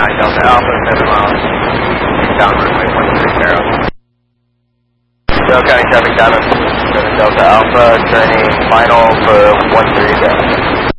Delta Alpha, 7 miles, down runway 130. Bill County traffic data, 7 Delta Alpha, turning final for 130.